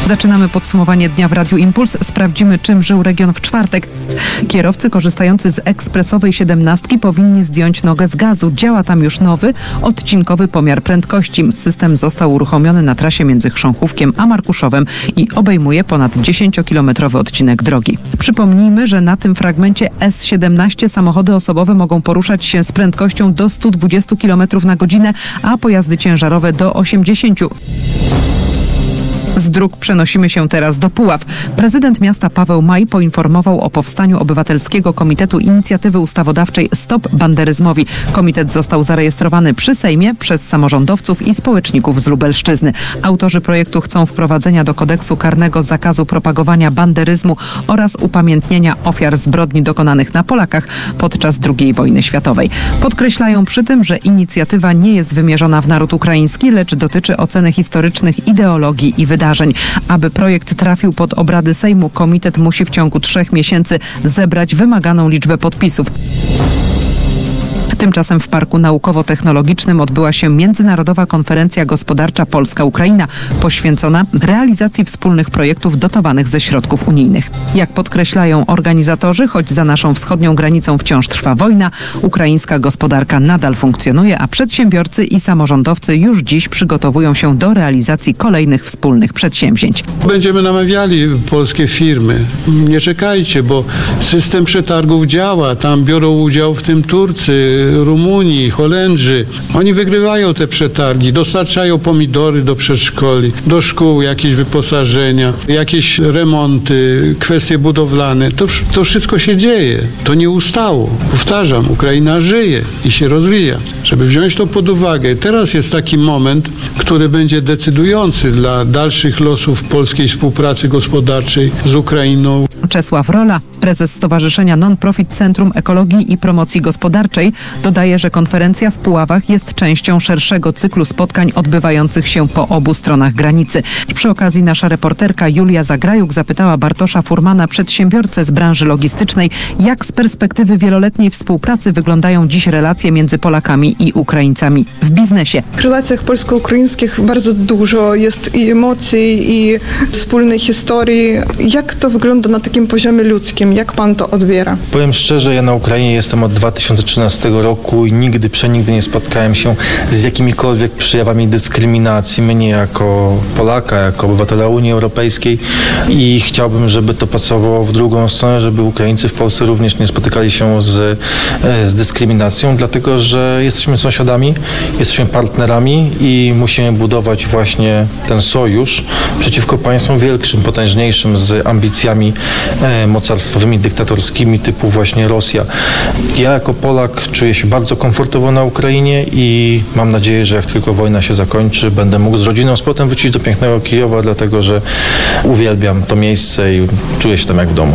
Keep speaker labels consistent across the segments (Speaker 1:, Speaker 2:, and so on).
Speaker 1: Zaczynamy podsumowanie dnia w Radiu Impuls. Sprawdzimy, czym żył region w czwartek. Kierowcy korzystający z ekspresowej 17 powinni zdjąć nogę z gazu. Działa tam już nowy, odcinkowy pomiar prędkości. System został uruchomiony na trasie między Chrząchówkiem a Markuszowem i obejmuje ponad 10-kilometrowy odcinek drogi. Przypomnijmy, że na tym fragmencie S17 samochody osobowe mogą poruszać się z prędkością do 120 km na godzinę, a pojazdy ciężarowe do 80. Z dróg przenosimy się teraz do Puław. Prezydent miasta Paweł Maj poinformował o powstaniu Obywatelskiego Komitetu Inicjatywy Ustawodawczej Stop Banderyzmowi. Komitet został zarejestrowany przy Sejmie przez samorządowców i społeczników z Lubelszczyzny. Autorzy projektu chcą wprowadzenia do kodeksu karnego zakazu propagowania banderyzmu oraz upamiętnienia ofiar zbrodni dokonanych na Polakach podczas II wojny światowej. Podkreślają przy tym, że inicjatywa nie jest wymierzona w naród ukraiński, lecz dotyczy oceny historycznych ideologii i wydarzeń. Aby projekt trafił pod obrady Sejmu, komitet musi w ciągu 3 miesięcy zebrać wymaganą liczbę podpisów. Tymczasem w Parku Naukowo-Technologicznym odbyła się Międzynarodowa Konferencja Gospodarcza Polska-Ukraina, poświęcona realizacji wspólnych projektów dotowanych ze środków unijnych. Jak podkreślają organizatorzy, choć za naszą wschodnią granicą wciąż trwa wojna, ukraińska gospodarka nadal funkcjonuje, a przedsiębiorcy i samorządowcy już dziś przygotowują się do realizacji kolejnych wspólnych przedsięwzięć.
Speaker 2: Będziemy namawiali polskie firmy. Nie czekajcie, bo system przetargów działa. Tam biorą udział w tym Turcy, Rumunii, Holendrzy. Oni wygrywają te przetargi, dostarczają pomidory do przedszkoli, do szkół, jakieś wyposażenia, jakieś remonty, kwestie budowlane. To wszystko się dzieje. To nie ustało. Powtarzam, Ukraina żyje i się rozwija. Żeby wziąć to pod uwagę, teraz jest taki moment, który będzie decydujący dla dalszych losów polskiej współpracy gospodarczej z Ukrainą.
Speaker 1: Czesław Rola, prezes Stowarzyszenia Non-Profit Centrum Ekologii i Promocji Gospodarczej, dodaje, że konferencja w Puławach jest częścią szerszego cyklu spotkań odbywających się po obu stronach granicy. Przy okazji nasza reporterka Julia Zagrajuk zapytała Bartosza Furmana, przedsiębiorcę z branży logistycznej, jak z perspektywy wieloletniej współpracy wyglądają dziś relacje między Polakami i Ukraińcami w biznesie.
Speaker 3: W relacjach polsko-ukraińskich bardzo dużo jest i emocji, i wspólnej historii. Jak to wygląda na takim poziomie ludzkim? Jak pan to odbiera?
Speaker 4: Powiem szczerze, ja na Ukrainie jestem od 2013 roku i przenigdy nie spotkałem się z jakimikolwiek przejawami dyskryminacji mnie jako Polaka, jako obywatela Unii Europejskiej i chciałbym, żeby to pasowało w drugą stronę, żeby Ukraińcy w Polsce również nie spotykali się z dyskryminacją, dlatego że jesteśmy sąsiadami, jesteśmy partnerami i musimy budować właśnie ten sojusz przeciwko państwom większym, potężniejszym, z ambicjami mocarstwowymi, dyktatorskimi typu właśnie Rosja. Ja jako Polak czuję się bardzo komfortowo na Ukrainie i mam nadzieję, że jak tylko wojna się zakończy, będę mógł z rodziną z powrotem wrócić do pięknego Kijowa, dlatego że uwielbiam to miejsce i czuję się tam jak w domu.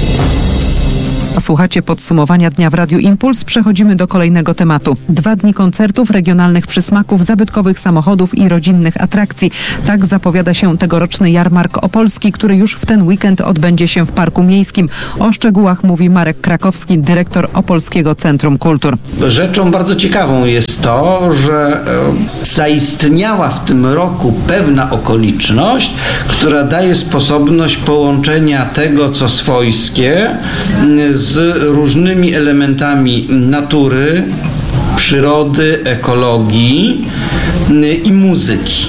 Speaker 1: Słuchacie podsumowania dnia w Radiu Impuls. Przechodzimy do kolejnego tematu. 2 dni koncertów, regionalnych przysmaków, zabytkowych samochodów i rodzinnych atrakcji. Tak zapowiada się tegoroczny Jarmark Opolski, który już w ten weekend odbędzie się w Parku Miejskim. O szczegółach mówi Marek Krakowski, dyrektor Opolskiego Centrum Kultur.
Speaker 5: Rzeczą bardzo ciekawą jest to, że zaistniała w tym roku pewna okoliczność, która daje sposobność połączenia tego, co swojskie, z różnymi elementami natury, przyrody, ekologii i muzyki.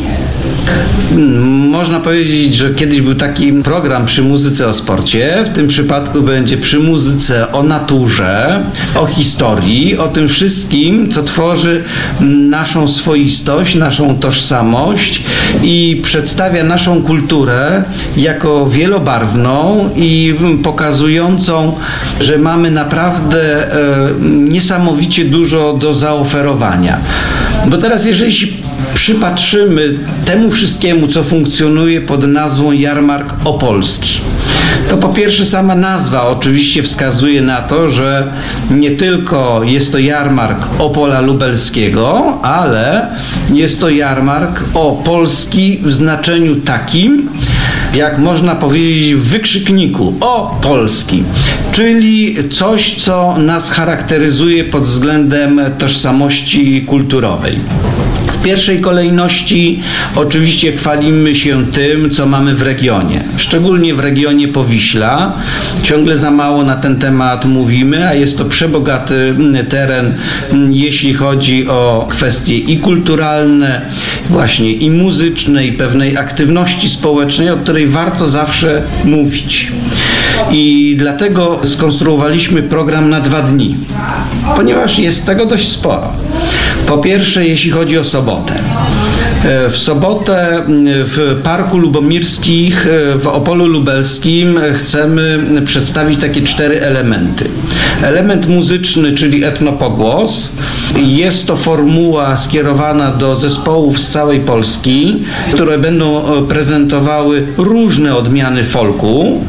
Speaker 5: Można powiedzieć, że kiedyś był taki program Przy muzyce o sporcie. W tym przypadku będzie Przy muzyce o naturze, o historii, o tym wszystkim, co tworzy naszą swoistość, naszą tożsamość i przedstawia naszą kulturę jako wielobarwną i pokazującą, że mamy naprawdę niesamowicie dużo do zaoferowania. Bo teraz, jeżeli się przypatrzymy temu wszystkiemu, co funkcjonuje pod nazwą Jarmark Opolski, to po pierwsze sama nazwa oczywiście wskazuje na to, że nie tylko jest to jarmark Opola Lubelskiego, ale jest to jarmark opolski w znaczeniu takim, jak można powiedzieć w wykrzykniku, o Polski, czyli coś, co nas charakteryzuje pod względem tożsamości kulturowej. W pierwszej kolejności oczywiście chwalimy się tym, co mamy w regionie. Szczególnie w regionie Powiśla. Ciągle za mało na ten temat mówimy, a jest to przebogaty teren, jeśli chodzi o kwestie i kulturalne, właśnie i muzyczne, i pewnej aktywności społecznej, o której warto zawsze mówić. I dlatego skonstruowaliśmy program na 2 dni, ponieważ jest tego dość sporo. Po pierwsze, jeśli chodzi o sobotę. W sobotę w Parku Lubomirskich w Opolu Lubelskim chcemy przedstawić takie 4 elementy. Element muzyczny, czyli etnopogłos. Jest to formuła skierowana do zespołów z całej Polski, które będą prezentowały różne odmiany folku,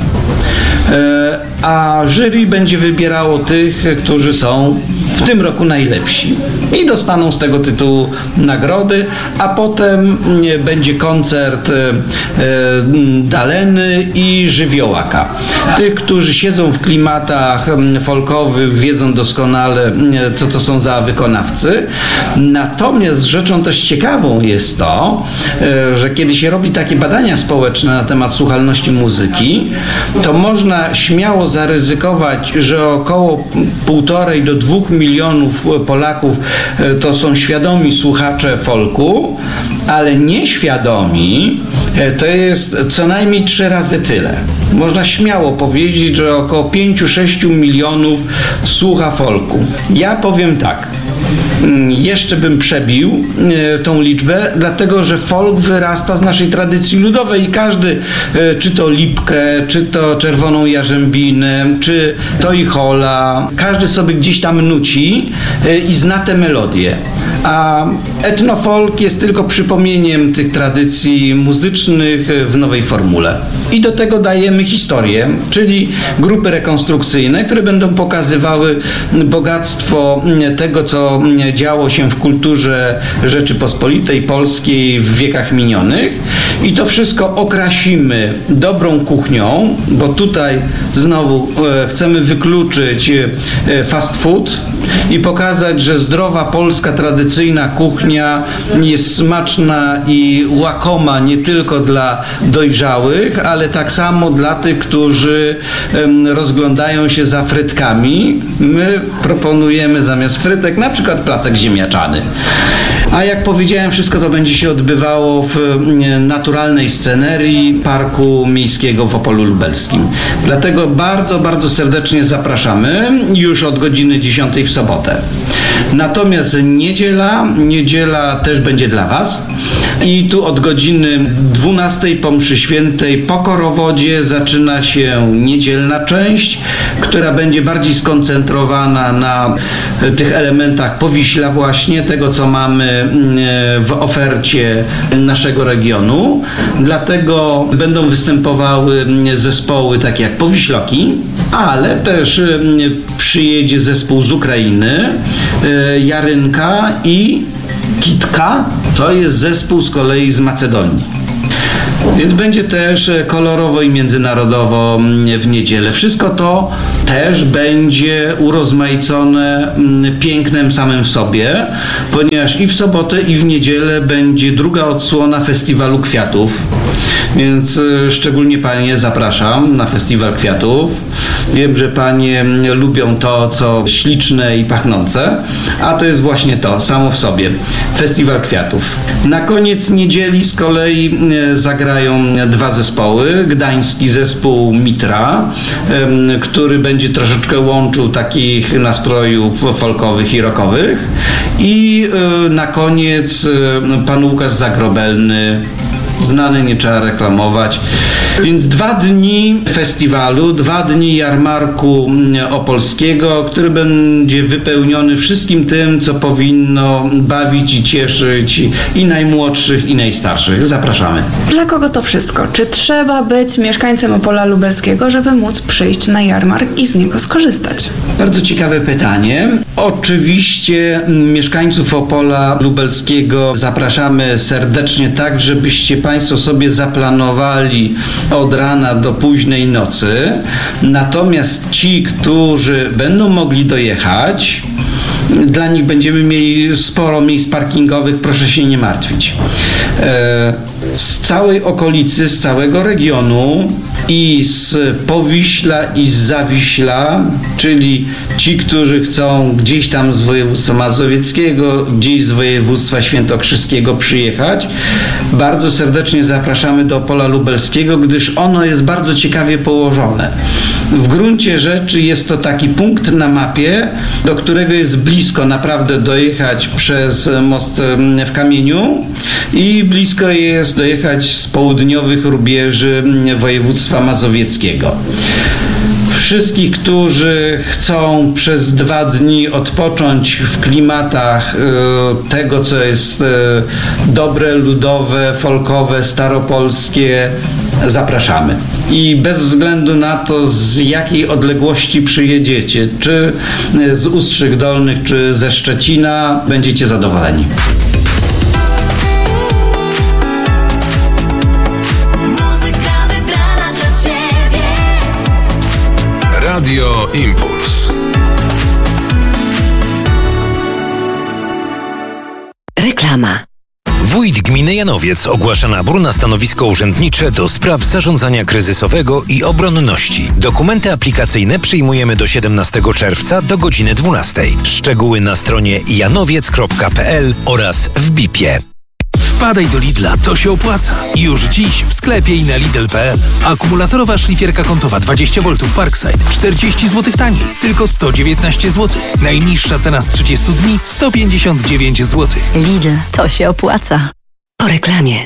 Speaker 5: a jury będzie wybierało tych, którzy są w tym roku najlepsi i dostaną z tego tytułu nagrody, a potem będzie koncert Daleny i Żywiołaka. Tych, którzy siedzą w klimatach folkowych, wiedzą doskonale, co to są za wykonawcy. Natomiast rzeczą też ciekawą jest to, że kiedy się robi takie badania społeczne na temat słuchalności muzyki, to można śmiało zaryzykować, że około 1,5 do 2 milionów Polaków to są świadomi słuchacze folku, ale nieświadomi to jest co najmniej 3 razy tyle. Można śmiało powiedzieć, że około 5-6 milionów słucha folku. Ja powiem tak, jeszcze bym przebił tą liczbę, dlatego że folk wyrasta z naszej tradycji ludowej i każdy, czy to lipkę, czy to czerwoną jarzębinę, czy to i hola, każdy sobie gdzieś tam nuci i zna te melodie. A etnofolk jest tylko przypomnieniem tych tradycji muzycznych w nowej formule. I do tego dajemy historię, czyli grupy rekonstrukcyjne, które będą pokazywały bogactwo tego, co działo się w kulturze Rzeczypospolitej Polskiej w wiekach minionych. I to wszystko okrasimy dobrą kuchnią, bo tutaj znowu chcemy wykluczyć fast food i pokazać, że zdrowa polska tradycyjna kuchnia jest smaczna i łakoma nie tylko dla dojrzałych, ale tak samo dla tych, którzy rozglądają się za frytkami. My proponujemy zamiast frytek na przykład placek ziemniaczany. A jak powiedziałem, wszystko to będzie się odbywało w naturalnej scenerii Parku Miejskiego w Opolu Lubelskim. Dlatego bardzo, bardzo serdecznie zapraszamy już od godziny 10 w sobotę. Natomiast niedziela też będzie dla Was. I tu od godziny 12 po mszy świętej po korowodzie zaczyna się niedzielna część, która będzie bardziej skoncentrowana na tych elementach Powiśla właśnie, tego co mamy w ofercie naszego regionu. Dlatego będą występowały zespoły takie jak Powiśloki, ale też przyjedzie zespół z Ukrainy, Jarynka i Kitka, to jest zespół z kolei z Macedonii. Więc będzie też kolorowo i międzynarodowo w niedzielę. Wszystko to też będzie urozmaicone pięknem samym w sobie, ponieważ i w sobotę, i w niedzielę będzie druga odsłona Festiwalu Kwiatów. Więc szczególnie Panie zapraszam na Festiwal Kwiatów. Wiem, że Panie lubią to, co śliczne i pachnące, a to jest właśnie to, samo w sobie. Festiwal Kwiatów. Na koniec niedzieli z kolei zagrają 2 zespoły. Gdański zespół Mitra, który będzie troszeczkę łączył takich nastrojów folkowych i rockowych. I na koniec pan Łukasz Zagrobelny, znany, nie trzeba reklamować. Więc 2 dni festiwalu, 2 dni jarmarku opolskiego, który będzie wypełniony wszystkim tym, co powinno bawić i cieszyć i najmłodszych, i najstarszych. Zapraszamy.
Speaker 6: Dla kogo to wszystko? Czy trzeba być mieszkańcem Opola Lubelskiego, żeby móc przyjść na jarmark i z niego skorzystać?
Speaker 5: Bardzo ciekawe pytanie. Oczywiście mieszkańców Opola Lubelskiego zapraszamy serdecznie tak, żebyście Państwo sobie zaplanowali od rana do późnej nocy. Natomiast ci, którzy będą mogli dojechać, Dla nich będziemy mieli sporo miejsc parkingowych, proszę się nie martwić. Z całej okolicy, z całego regionu i z Powiśla i z Zawiśla, czyli ci, którzy chcą gdzieś tam z województwa mazowieckiego, gdzieś z województwa świętokrzyskiego przyjechać, bardzo serdecznie zapraszamy do Opola Lubelskiego, gdyż ono jest bardzo ciekawie położone. W gruncie rzeczy jest to taki punkt na mapie, do którego jest blisko naprawdę dojechać przez most w Kamieniu i blisko jest dojechać z południowych rubieży województwa mazowieckiego. Wszystkich, którzy chcą przez 2 dni odpocząć w klimatach tego, co jest dobre, ludowe, folkowe, staropolskie, zapraszamy. I bez względu na to, z jakiej odległości przyjedziecie, czy z Ustrzyk Dolnych, czy ze Szczecina, będziecie zadowoleni.
Speaker 7: Radio Impuls.
Speaker 8: Reklama.
Speaker 9: Wójt gminy Janowiec ogłasza nabór na stanowisko urzędnicze do spraw zarządzania kryzysowego i obronności. Dokumenty aplikacyjne przyjmujemy do 17 czerwca do godziny 12. Szczegóły na stronie janowiec.pl oraz w BIP-ie.
Speaker 10: Wpadaj do Lidla, to się opłaca. Już dziś w sklepie i na Lidl.pl. Akumulatorowa szlifierka kątowa 20 V Parkside 40 zł taniej, tylko 119 zł. Najniższa cena z 30 dni 159 zł.
Speaker 8: Lidl, to się opłaca. Po reklamie.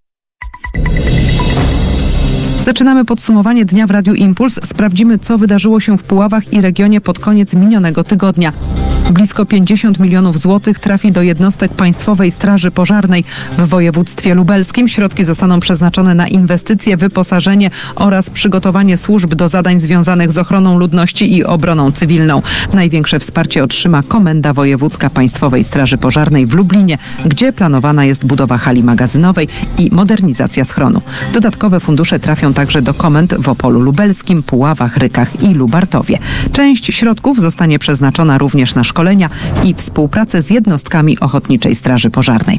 Speaker 1: Zaczynamy podsumowanie dnia w Radiu Impuls. Sprawdzimy, co wydarzyło się w Puławach i regionie pod koniec minionego tygodnia. Blisko 50 milionów złotych trafi do jednostek Państwowej Straży Pożarnej w województwie lubelskim. Środki zostaną przeznaczone na inwestycje, wyposażenie oraz przygotowanie służb do zadań związanych z ochroną ludności i obroną cywilną. Największe wsparcie otrzyma Komenda Wojewódzka Państwowej Straży Pożarnej w Lublinie, gdzie planowana jest budowa hali magazynowej i modernizacja schronu. Dodatkowe fundusze trafią także do komend w Opolu Lubelskim, Puławach, Rykach i Lubartowie. Część środków zostanie przeznaczona również na szkolenia i współpracę z jednostkami Ochotniczej Straży Pożarnej.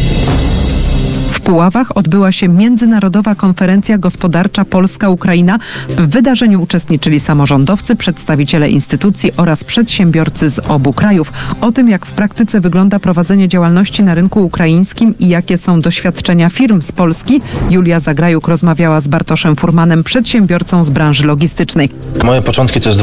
Speaker 1: W Puławach odbyła się Międzynarodowa Konferencja Gospodarcza Polska-Ukraina. W wydarzeniu uczestniczyli samorządowcy, przedstawiciele instytucji oraz przedsiębiorcy z obu krajów. O tym, jak w praktyce wygląda prowadzenie działalności na rynku ukraińskim i jakie są doświadczenia firm z Polski, Julia Zagrajuk rozmawiała z Bartoszem Furmanem, przedsiębiorcą z branży logistycznej.
Speaker 4: Moje początki to jest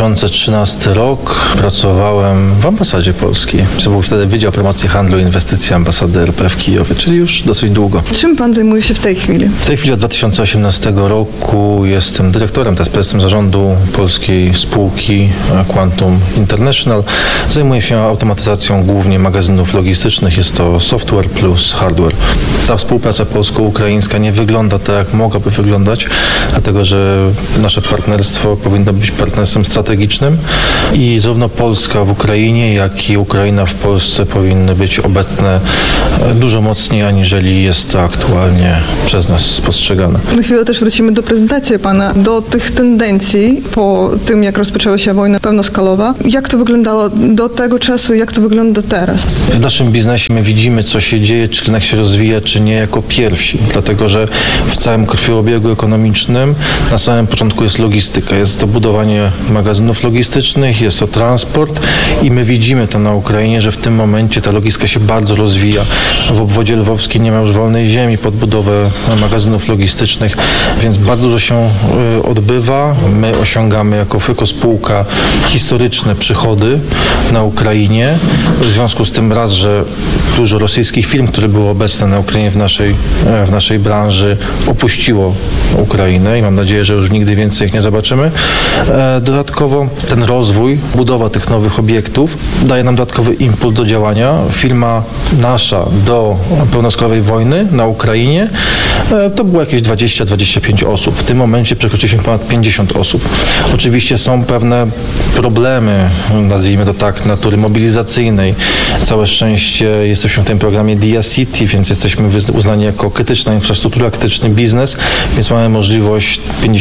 Speaker 4: 2013 rok. Pracowałem w ambasadzie polskiej. To był wtedy Wydział Promocji Handlu i Inwestycji Ambasady RP w Kijowie, czyli już dosyć długo.
Speaker 3: Czym pan zajmuje się w tej chwili?
Speaker 4: W tej chwili od 2018 roku jestem dyrektorem, teraz prezesem zarządu polskiej spółki Quantum International. Zajmuję się automatyzacją głównie magazynów logistycznych. Jest to software plus hardware. Ta współpraca polsko-ukraińska nie wygląda tak, jak mogłaby wyglądać, dlatego że nasze partnerstwo powinno być partnerstwem strategicznym i zarówno Polska w Ukrainie, jak i Ukraina w Polsce powinny być obecne dużo mocniej, aniżeli jest to aktualnie przez nas spostrzegane.
Speaker 3: Na chwilę też wrócimy do prezentacji pana, do tych tendencji po tym, jak rozpoczęła się wojna pełnoskalowa. Jak to wyglądało do tego czasu, jak to wygląda teraz?
Speaker 4: W naszym biznesie my widzimy, co się dzieje, czy rynek się rozwija, czy nie, jako pierwsi. Dlatego, że w całym krwiobiegu ekonomicznym na samym początku jest logistyka. Jest to budowanie magazynów logistycznych, jest to transport i my widzimy to na Ukrainie, że w tym momencie ta logistyka się bardzo rozwija. W obwodzie lwowskim nie ma już wolnej ziemi pod budowę magazynów logistycznych, więc bardzo dużo się odbywa. My osiągamy jako spółka historyczne przychody na Ukrainie. W związku z tym raz, że dużo rosyjskich firm, które były obecne na Ukrainie w naszej branży, opuściło Ukrainę i mam nadzieję, że już nigdy więcej ich nie zobaczymy. Dodatkowo ten rozwój, budowa tych nowych obiektów daje nam dodatkowy impuls do działania. Firma nasza do pełnoskalowej wojny na Ukrainie To było jakieś 20-25 osób. W tym momencie przekroczyliśmy ponad 50 osób. Oczywiście są pewne problemy, nazwijmy to tak, natury mobilizacyjnej. Całe szczęście jesteśmy w tym programie Dia City, więc jesteśmy uznani jako krytyczna infrastruktura, krytyczny biznes, więc mamy możliwość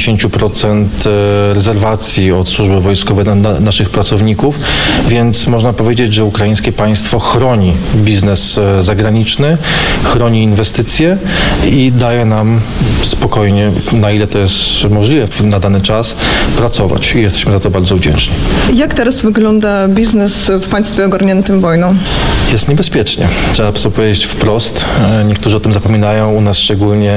Speaker 4: 50% rezerwacji od służby wojskowej na naszych pracowników, więc można powiedzieć, że ukraińskie państwo chroni biznes zagraniczny, chroni inwestycje i daje nam spokojnie, na ile to jest możliwe na dany czas, pracować i jesteśmy za to bardzo wdzięczni.
Speaker 3: Jak teraz wygląda biznes w państwie ogarniętym wojną?
Speaker 4: Jest niebezpiecznie. Trzeba sobie powiedzieć wprost. Niektórzy o tym zapominają, u nas szczególnie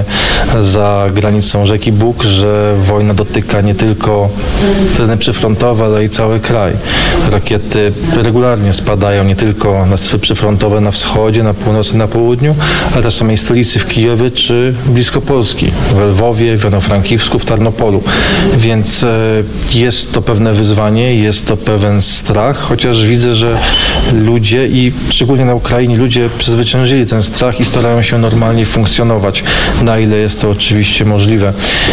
Speaker 4: za granicą rzeki Bug, że wojna dotyka nie tylko tereny przyfrontowe, ale i cały kraj. Rakiety regularnie spadają nie tylko na strefy przyfrontowe na wschodzie, na północy, na południu, ale też w samej stolicy w Kijowie czy blisko Polski, w Lwowie, w Ivano-Frankiwsku, w Tarnopolu. Więc jest to pewne wyzwanie, jest to pewien strach, chociaż widzę, że ludzie i szczególnie na Ukrainie ludzie przezwyciężyli ten strach i starają się normalnie funkcjonować, na ile jest to oczywiście możliwe.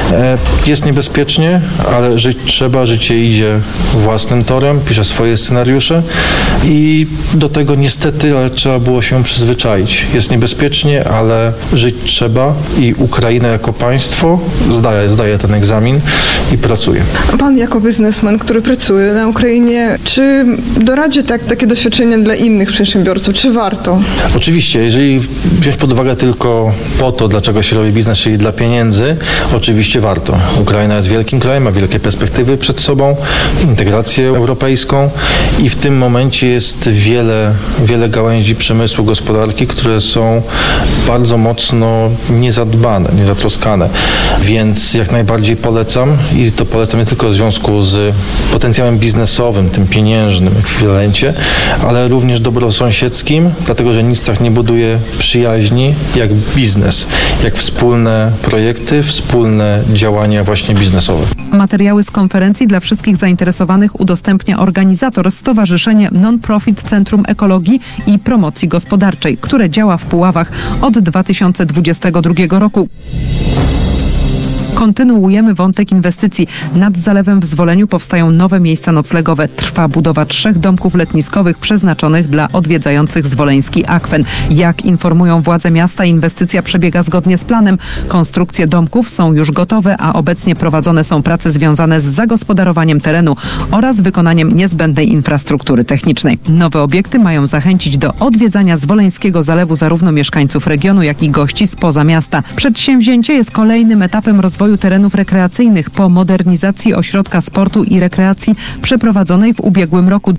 Speaker 4: Jest niebezpiecznie, ale żyć trzeba, życie idzie własnym torem, pisze swoje scenariusze i do tego niestety, ale trzeba było się przyzwyczaić. Jest niebezpiecznie, ale żyć trzeba i Ukraina jako państwo zdaje ten egzamin i pracuje.
Speaker 3: Pan jako biznesmen, który pracuje na Ukrainie, czy doradzi takie doświadczenie dla innych przedsiębiorców? Czy warto?
Speaker 4: Oczywiście, jeżeli wziąć pod uwagę tylko po to, dlaczego się robi biznes, czyli dla pieniędzy, oczywiście warto. Ukraina jest wielkim krajem, ma wielkie perspektywy przed sobą, integrację europejską i w tym momencie jest wiele gałęzi przemysłu, gospodarki, które są bardzo mocno niezadbane, niezatroskane. Więc jak najbardziej polecam i to polecam nie tylko w związku z potencjałem biznesowym, tym pieniężnym ekwiwalencie, ale również dobrosąsiedzkim, dlatego że nic tak nie buduje przyjaźni jak biznes, jak wspólne projekty, wspólne działania właśnie biznesowe.
Speaker 1: Materiały z konferencji dla wszystkich zainteresowanych udostępnia organizator Stowarzyszenie Non-Profit Centrum Ekologii i Promocji Gospodarczej, które działa w Puławach od 2022 roku. Kontynuujemy wątek inwestycji. Nad Zalewem w Zwoleniu powstają nowe miejsca noclegowe. Trwa budowa 3 domków letniskowych przeznaczonych dla odwiedzających zwoleński akwen. Jak informują władze miasta, inwestycja przebiega zgodnie z planem. Konstrukcje domków są już gotowe, a obecnie prowadzone są prace związane z zagospodarowaniem terenu oraz wykonaniem niezbędnej infrastruktury technicznej. Nowe obiekty mają zachęcić do odwiedzania Zwoleńskiego Zalewu zarówno mieszkańców regionu, jak i gości spoza miasta. Przedsięwzięcie jest kolejnym etapem rozwoju terenów rekreacyjnych po modernizacji ośrodka sportu i rekreacji przeprowadzonej w ubiegłym roku.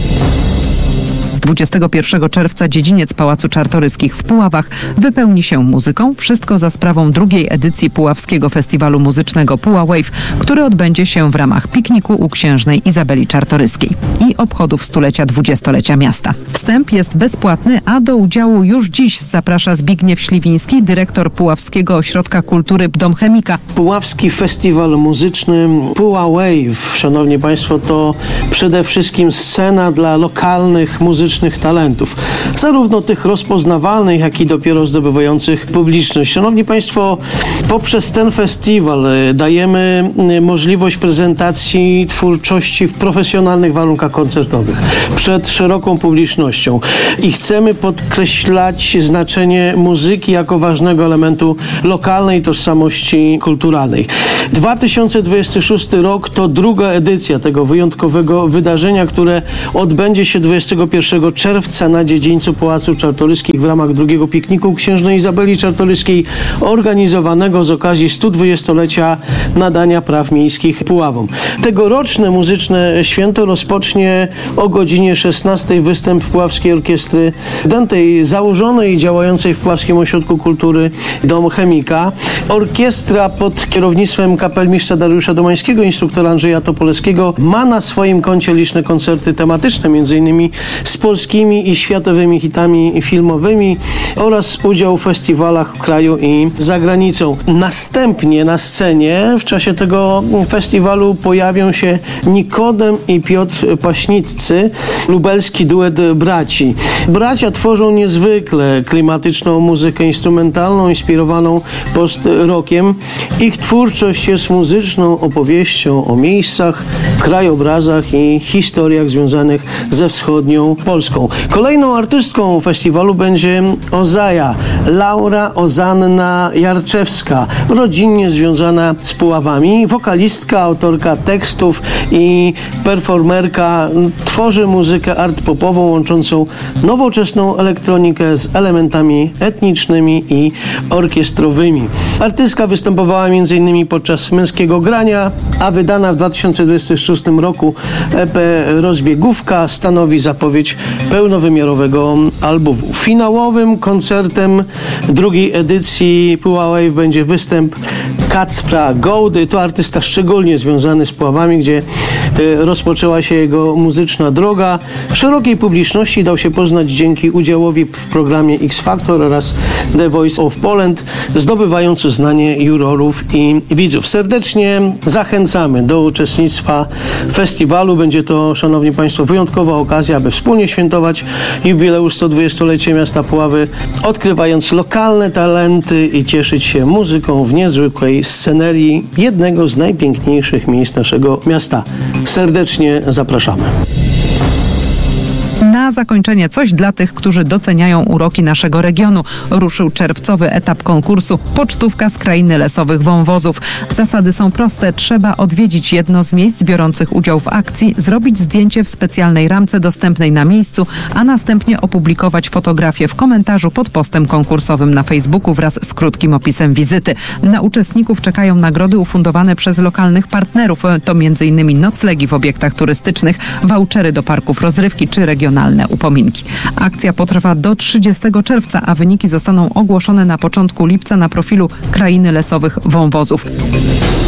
Speaker 1: 21 czerwca dziedziniec Pałacu Czartoryskich w Puławach wypełni się muzyką. Wszystko za sprawą drugiej edycji Puławskiego Festiwalu Muzycznego Puła Wave, który odbędzie się w ramach pikniku u księżnej Izabeli Czartoryskiej i obchodów stulecia 20-lecia miasta. Wstęp jest bezpłatny, a do udziału już dziś zaprasza Zbigniew Śliwiński, dyrektor Puławskiego Ośrodka Kultury Dom Chemika.
Speaker 11: Puławski Festiwal Muzyczny Puła Wave, szanowni państwo, to przede wszystkim scena dla lokalnych muzycznych talentów, zarówno tych rozpoznawalnych, jak i dopiero zdobywających publiczność. Szanowni państwo, poprzez ten festiwal dajemy możliwość prezentacji twórczości w profesjonalnych warunkach koncertowych, przed szeroką publicznością i chcemy podkreślać znaczenie muzyki jako ważnego elementu lokalnej tożsamości kulturalnej. 2026 rok to druga edycja tego wyjątkowego wydarzenia, które odbędzie się 21 czerwca na dziedzińcu Pałacu Czartoryskich w ramach drugiego pikniku księżnej Izabeli Czartoryskiej organizowanego z okazji 120-lecia nadania praw miejskich Puławom. Tegoroczne muzyczne święto rozpocznie o godzinie 16 występ Puławskiej Orkiestry Dętej, założonej i działającej w Puławskim Ośrodku Kultury Dom Chemika. Orkiestra pod kierownictwem kapelmistrza Dariusza Domańskiego, instruktora Andrzeja Topolewskiego ma na swoim koncie liczne koncerty tematyczne, m.in. z polskimi i światowymi hitami filmowymi oraz udział w festiwalach w kraju i za granicą. Następnie na scenie w czasie tego festiwalu pojawią się Nikodem i Piotr Paśniccy, lubelski duet braci. Bracia tworzą niezwykle klimatyczną muzykę instrumentalną inspirowaną post-rockiem. Ich twórczość jest muzyczną opowieścią o miejscach, krajobrazach i historiach związanych ze wschodnią Polską. Kolejną artystką festiwalu będzie Ozaja, Laura Ozanna Jarczewska, rodzinnie związana z Puławami, wokalistka, autorka tekstów i performerka. Tworzy muzykę art-popową łączącą nowoczesną elektronikę z elementami etnicznymi i orkiestrowymi. Artystka występowała m.in. podczas Męskiego Grania, a wydana w 2026 roku EP Rozbiegówka stanowi zapowiedź pełnowymiarowego albumu. Finałowym koncertem drugiej edycji Puła Wave będzie występ Kacpra Gołdy. To artysta szczególnie związany z Puławami, gdzie rozpoczęła się jego muzyczna droga. Szerokiej publiczności dał się poznać dzięki udziałowi w programie X Factor oraz The Voice of Poland, zdobywając uznanie jurorów i widzów. Serdecznie zachęcamy do uczestnictwa w festiwalu. Będzie to, szanowni państwo, wyjątkowa okazja, aby wspólnie świętować jubileusz 120-lecie miasta Puławy, odkrywając lokalne talenty i cieszyć się muzyką w niezwykłej scenerii jednego z najpiękniejszych miejsc naszego miasta. Serdecznie zapraszamy.
Speaker 1: Na zakończenie coś dla tych, którzy doceniają uroki naszego regionu. Ruszył czerwcowy etap konkursu Pocztówka z Krainy Lesowych Wąwozów. Zasady są proste. Trzeba odwiedzić jedno z miejsc biorących udział w akcji, zrobić zdjęcie w specjalnej ramce dostępnej na miejscu, a następnie opublikować fotografię w komentarzu pod postem konkursowym na Facebooku wraz z krótkim opisem wizyty. Na uczestników czekają nagrody ufundowane przez lokalnych partnerów. To m.in. noclegi w obiektach turystycznych, vouchery do parków rozrywki czy regionalne upominki. Akcja potrwa do 30 czerwca, a wyniki zostaną ogłoszone na początku lipca na profilu Krainy Lesowych Wąwozów.